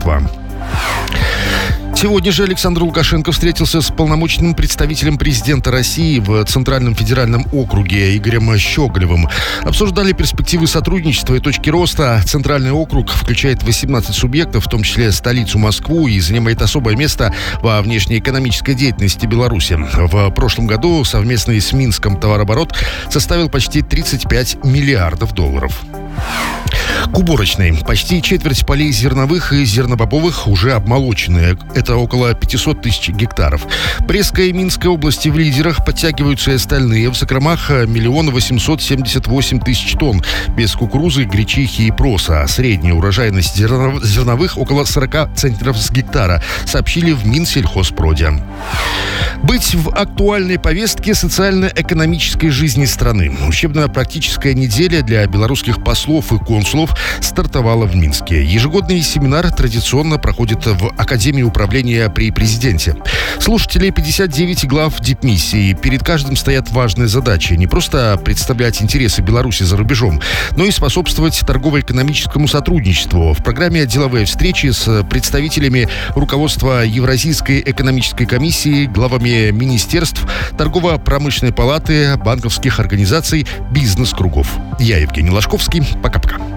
Москва. Сегодня же Александр Лукашенко встретился с полномочным представителем президента России в Центральном федеральном округе Игорем Щеголевым. Обсуждали перспективы сотрудничества и точки роста. Центральный округ включает 18 субъектов, в том числе столицу Москву, и занимает особое место во внешнеэкономической деятельности Беларуси. В прошлом году совместный с Минском товарооборот составил почти 35 миллиардов долларов. К уборочной. Почти четверть полей зерновых и зернобобовых уже обмолочены. Это около 500 тысяч гектаров. Брестская и Минская области в лидерах, подтягиваются и остальные. В закромах 1 878 000 тонн. Без кукурузы, гречихи и проса. Средняя урожайность зерновых около 40 центнеров с гектара, сообщили в Минсельхозпроде. Быть в актуальной повестке социально-экономической жизни страны. Учебно-практическая неделя для белорусских послов и консулов стартовала в Минске. Ежегодный семинар традиционно проходит в Академии управления при президенте. Слушатели 59 глав дипмиссии. Перед каждым стоят важные задачи. Не просто представлять интересы Беларуси за рубежом, но и способствовать торгово-экономическому сотрудничеству. В программе деловые встречи с представителями руководства Евразийской экономической комиссии, главами министерств, торгово-промышленной палаты, банковских организаций, бизнес-кругов. Я Евгений Ложковский. Пока-пока.